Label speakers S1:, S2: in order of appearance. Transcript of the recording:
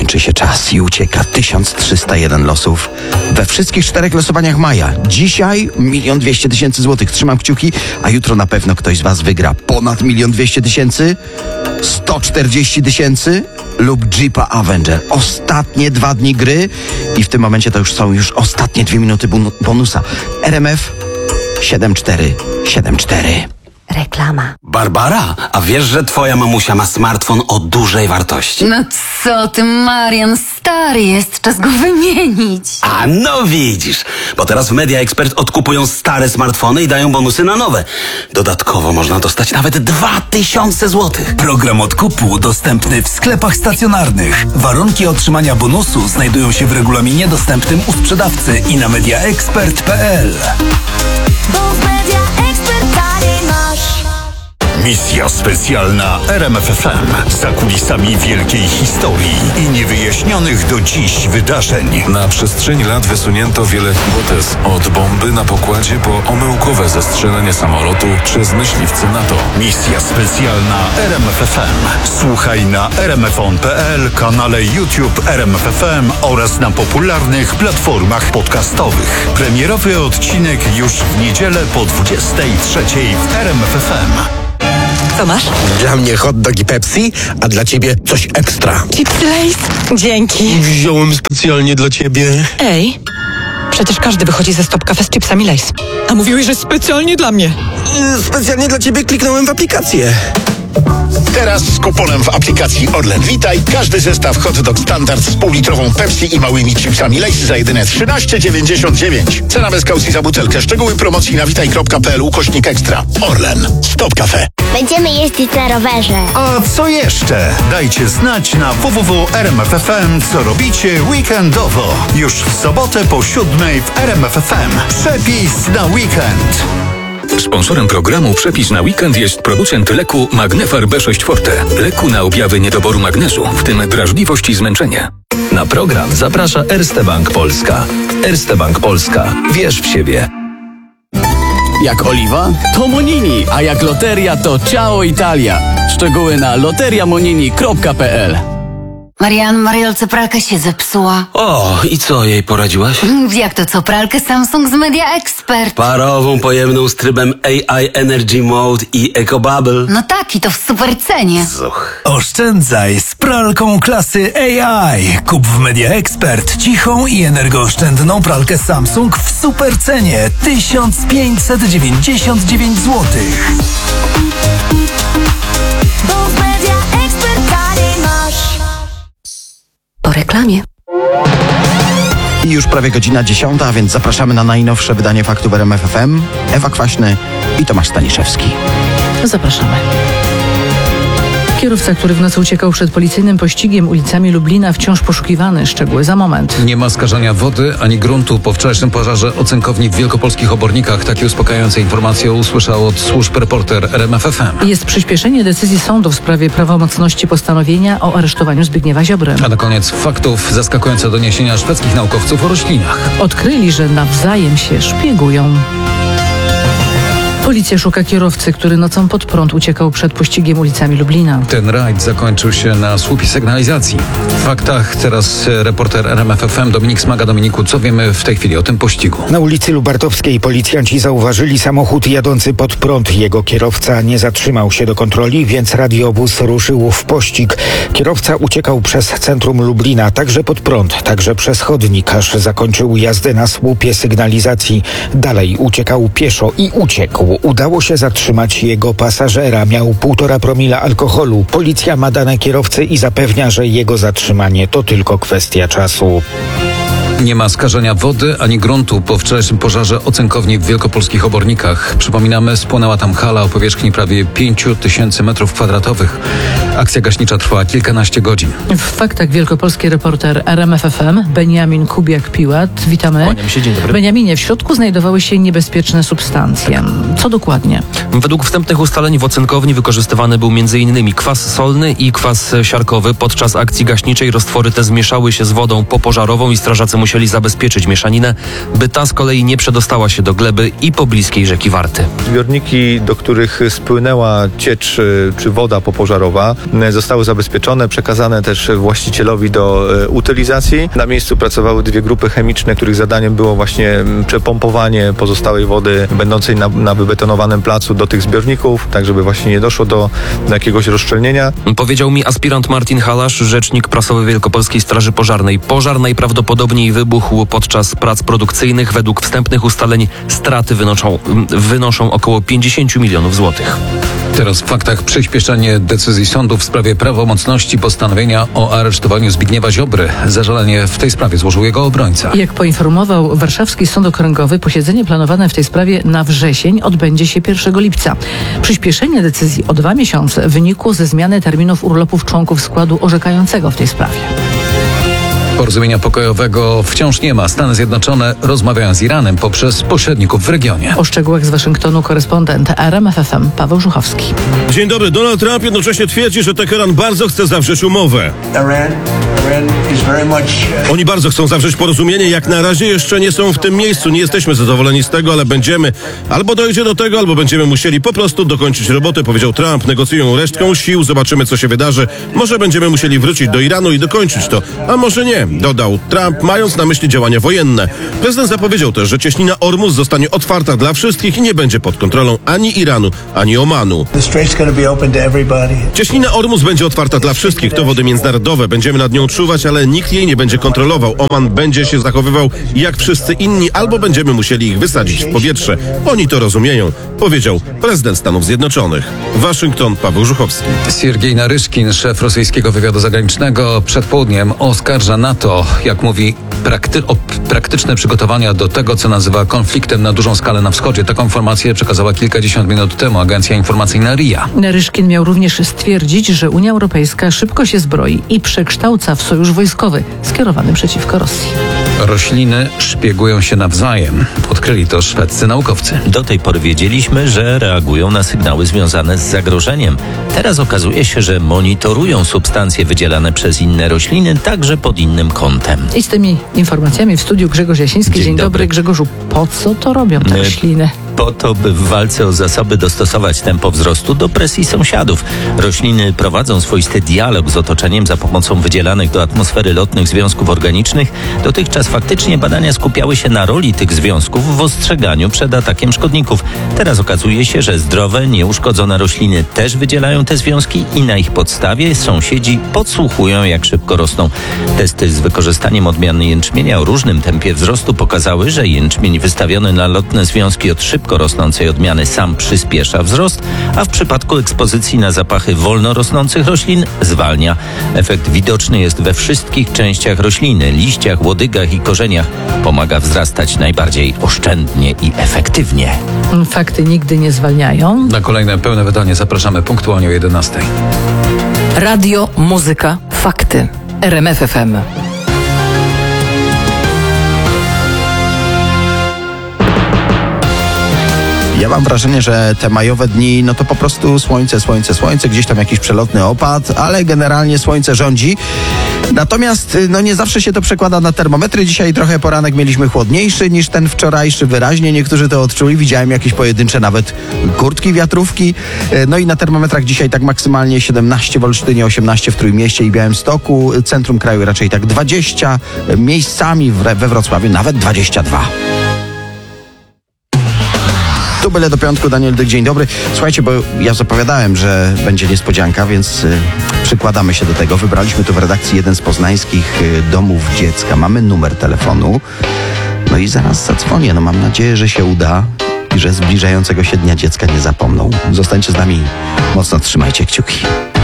S1: Kończy się czas i ucieka 1301 losów we wszystkich 4 losowaniach maja. Dzisiaj 1 200 000 złotych. Trzymam kciuki, a jutro na pewno ktoś z was wygra ponad 1 200 000, 140 000 lub Jeepa Avenger. Ostatnie 2 dni gry i w tym momencie to już są ostatnie 2 minuty bonusa. RMF 7474.
S2: Reklama.
S3: Barbara, a wiesz, że twoja mamusia ma smartfon o dużej wartości?
S2: No co ty, Marian, stary jest, czas go wymienić.
S3: A no widzisz, bo teraz w Media Expert odkupują stare smartfony i dają bonusy na nowe. Dodatkowo można dostać nawet 2000 złotych.
S4: Program odkupu dostępny w sklepach stacjonarnych. Warunki otrzymania bonusu znajdują się w regulaminie dostępnym u sprzedawcy i na mediaexpert.pl.
S5: Bo w Media Expert taniej masz.
S6: Misja specjalna RMF FM. Za kulisami wielkiej historii i niewyjaśnionych do dziś wydarzeń.
S7: Na przestrzeni lat wysunięto wiele hipotez. Od bomby na pokładzie po omyłkowe zestrzelenie samolotu przez myśliwce NATO.
S6: Misja specjalna RMF FM. Słuchaj na rmfon.pl, kanale YouTube RMF FM oraz na popularnych platformach podcastowych. Premierowy odcinek już w niedzielę po 23:00 w RMF FM.
S2: Co masz?
S8: Dla mnie hot dog i Pepsi, a dla ciebie coś ekstra.
S2: Chipsy Lay's? Dzięki.
S8: Wziąłem specjalnie dla ciebie.
S9: Ej, przecież każdy wychodzi ze Stop Cafe z chipsami Lay's. A mówiłeś, że specjalnie dla mnie.
S8: Specjalnie dla ciebie kliknąłem w aplikację.
S6: Teraz z kuponem w aplikacji Orlen Witaj każdy zestaw hot dog standard z półlitrową Pepsi i małymi chipsami Lay's za jedyne 13,99. Cena bez kaucji za butelkę. Szczegóły promocji na witaj.pl/ekstra. Orlen. Stop Cafe.
S5: Będziemy jeździć na rowerze.
S6: A co jeszcze? Dajcie znać na www.rmf.fm, co robicie weekendowo. Już w sobotę po 7:00 w RMF.fm. Przepis na weekend.
S10: Sponsorem programu Przepis na weekend jest producent leku Magnefar B6 Forte. Leku na objawy niedoboru magnezu, w tym drażliwość i zmęczenie.
S11: Na program zaprasza Erste Bank Polska. Erste Bank Polska. Wierz w siebie.
S12: Jak oliwa, to Monini, a jak loteria, to Ciao Italia. Szczegóły na loteriamonini.pl.
S2: Marian, Mariolce pralka się zepsuła.
S3: O, i co jej poradziłaś?
S2: Jak to co, pralkę Samsung z Media Expert?
S3: Parową, pojemną z trybem AI Energy Mode i EcoBubble.
S2: No tak, i to w super cenie.
S3: Zuch.
S4: Oszczędzaj z pralką klasy AI. Kup w Media Expert cichą i energooszczędną pralkę Samsung w super cenie 1599 zł.
S5: Bo w Media Expert taniej masz.
S2: Po reklamie.
S1: I już prawie godzina 10, a więc zapraszamy na najnowsze wydanie faktów RMF FM. Ewa Kwaśny i Tomasz Staniszewski.
S9: Zapraszamy. Kierowca, który w nocy uciekał przed policyjnym pościgiem ulicami Lublina, wciąż poszukiwany. Szczegóły za moment.
S10: Nie ma skażenia wody ani gruntu po wczorajszym pożarze ocenkowni w wielkopolskich Obornikach. Takie uspokajające informacje usłyszał od służb reporter RMF FM.
S9: Jest przyspieszenie decyzji sądu w sprawie prawomocności postanowienia o aresztowaniu Zbigniewa Ziobry.
S10: A na koniec faktów zaskakujące doniesienia szwedzkich naukowców o roślinach.
S9: Odkryli, że nawzajem się szpiegują. Policja szuka kierowcy, który nocą pod prąd uciekał przed pościgiem ulicami Lublina.
S10: Ten rajd zakończył się na słupie sygnalizacji. W faktach teraz reporter RMF FM Dominik Smaga. Dominiku, co wiemy w tej chwili o tym pościgu?
S13: Na ulicy Lubartowskiej policjanci zauważyli samochód jadący pod prąd. Jego kierowca nie zatrzymał się do kontroli, więc radiowóz ruszył w pościg. Kierowca uciekał przez centrum Lublina, także pod prąd, także przez chodnik, aż zakończył jazdę na słupie sygnalizacji. Dalej uciekał pieszo i uciekł. Udało się zatrzymać jego pasażera. Miał 1,5 promila alkoholu. Policja ma dane kierowcy i zapewnia, że jego zatrzymanie to tylko kwestia czasu.
S10: Nie ma skażenia wody ani gruntu po wczorajszym pożarze ocenkowni w wielkopolskich Obornikach. Przypominamy, spłonęła tam hala o powierzchni prawie 5000 m2. Akcja gaśnicza trwała kilkanaście godzin.
S9: W faktach wielkopolski reporter RMF FM Beniamin Kubiak-Piłat. Witamy.
S14: Kłaniam się, dzień dobry.
S9: Beniaminie, w środku znajdowały się niebezpieczne substancje. Co dokładnie?
S14: Według wstępnych ustaleń w ocenkowni wykorzystywany był m.in. kwas solny i kwas siarkowy. Podczas akcji gaśniczej roztwory te zmieszały się z wodą popożarową i strażacy musieli musieli zabezpieczyć mieszaninę, by ta z kolei nie przedostała się do gleby i pobliskiej rzeki Warty.
S15: Zbiorniki, do których spłynęła ciecz czy woda popożarowa, zostały zabezpieczone, przekazane też właścicielowi do utylizacji. Na miejscu pracowały 2 grupy chemiczne, których zadaniem było właśnie przepompowanie pozostałej wody będącej na wybetonowanym placu do tych zbiorników, tak żeby właśnie nie doszło do jakiegoś rozszczelnienia.
S14: Powiedział mi aspirant Martin Halasz, rzecznik prasowy Wielkopolskiej Straży Pożarnej. Pożar najprawdopodobniej wybuchł podczas prac produkcyjnych. Według wstępnych ustaleń straty wynoszą około 50 milionów złotych.
S10: Teraz w faktach: przyspieszenie decyzji sądu w sprawie prawomocności postanowienia o aresztowaniu Zbigniewa Ziobry. Zażalenie w tej sprawie złożył jego obrońca.
S9: Jak poinformował Warszawski Sąd Okręgowy, posiedzenie planowane w tej sprawie na wrzesień odbędzie się 1 lipca. Przyspieszenie decyzji o 2 miesiące wynikło ze zmiany terminów urlopów członków składu orzekającego w tej sprawie.
S10: Porozumienia pokojowego wciąż nie ma. Stany Zjednoczone rozmawiają z Iranem poprzez pośredników w regionie.
S9: O szczegółach z Waszyngtonu korespondent RMF FM Paweł Żuchowski.
S16: Dzień dobry. Donald Trump jednocześnie twierdzi, że Teheran bardzo chce zawrzeć umowę. Oni bardzo chcą zawrzeć porozumienie. Jak na razie jeszcze nie są w tym miejscu. Nie jesteśmy zadowoleni z tego, ale będziemy. Albo dojdzie do tego, albo będziemy musieli po prostu dokończyć robotę, powiedział Trump. Negocjują resztką sił. Zobaczymy, co się wydarzy. Może będziemy musieli wrócić do Iranu i dokończyć to. A może nie, dodał Trump, mając na myśli działania wojenne. Prezydent zapowiedział też, że cieśnina Ormus zostanie otwarta dla wszystkich i nie będzie pod kontrolą ani Iranu, ani Omanu. Cieśnina Ormus będzie otwarta dla wszystkich. To wody międzynarodowe. Będziemy nad nią czuwać, ale nikt jej nie będzie kontrolował. Oman będzie się zachowywał jak wszyscy inni, albo będziemy musieli ich wysadzić w powietrze. Oni to rozumieją, powiedział prezydent Stanów Zjednoczonych. Waszyngton, Paweł Żuchowski.
S10: Siergiej Naryszkin, szef rosyjskiego wywiadu zagranicznego, przed południem oskarża NATO, jak mówi, o praktyczne przygotowania do tego, co nazywa konfliktem na dużą skalę na wschodzie. Taką informację przekazała kilkadziesiąt minut temu agencja informacyjna RIA.
S9: Naryszkin miał również stwierdzić, że Unia Europejska szybko się zbroi i przekształca w sojusz wojskowy skierowany przeciwko Rosji.
S10: Rośliny szpiegują się nawzajem. Odkryli to szwedzcy naukowcy.
S17: Do tej pory wiedzieliśmy, że reagują na sygnały związane z zagrożeniem. Teraz okazuje się, że monitorują substancje wydzielane przez inne rośliny, także pod innym kątem.
S9: I z tymi informacjami w studiu Grzegorz Jasiński. Dzień dobry, Grzegorzu. Po co to robią te rośliny?
S17: Po to, by w walce o zasoby dostosować tempo wzrostu do presji sąsiadów. Rośliny prowadzą swoisty dialog z otoczeniem za pomocą wydzielanych do atmosfery lotnych związków organicznych. Dotychczas faktycznie badania skupiały się na roli tych związków w ostrzeganiu przed atakiem szkodników. Teraz okazuje się, że zdrowe, nieuszkodzone rośliny też wydzielają te związki i na ich podstawie sąsiedzi podsłuchują, jak szybko rosną. Testy z wykorzystaniem odmiany jęczmienia o różnym tempie wzrostu pokazały, że jęczmień wystawiony na lotne związki od szybko rosnącej odmiany sam przyspiesza wzrost, a w przypadku ekspozycji na zapachy wolno rosnących roślin zwalnia. Efekt widoczny jest we wszystkich częściach rośliny, liściach, łodygach i korzeniach. Pomaga wzrastać najbardziej oszczędnie i efektywnie.
S9: Fakty nigdy nie zwalniają.
S10: Na kolejne pełne wydanie zapraszamy punktualnie o 11:00.
S18: Radio, muzyka, fakty. RMF FM.
S1: Ja mam wrażenie, że te majowe dni, no to po prostu słońce, gdzieś tam jakiś przelotny opad, ale generalnie słońce rządzi. Natomiast no nie zawsze się to przekłada na termometry. Dzisiaj trochę poranek mieliśmy chłodniejszy niż ten wczorajszy, wyraźnie niektórzy to odczuli. Widziałem jakieś pojedyncze nawet kurtki, wiatrówki. No i na termometrach dzisiaj tak maksymalnie 17 w Olsztynie, 18 w Trójmieście i Białymstoku. Centrum kraju raczej tak 20, miejscami we Wrocławiu nawet 22. Tu byle do piątku, Daniel Dyk, dzień dobry. Słuchajcie, bo ja zapowiadałem, że będzie niespodzianka, więc przykładamy się do tego. Wybraliśmy tu w redakcji jeden z poznańskich domów dziecka. Mamy numer telefonu. No i zaraz zadzwonię. No mam nadzieję, że się uda i że zbliżającego się Dnia Dziecka nie zapomną. Zostańcie z nami. Mocno trzymajcie kciuki.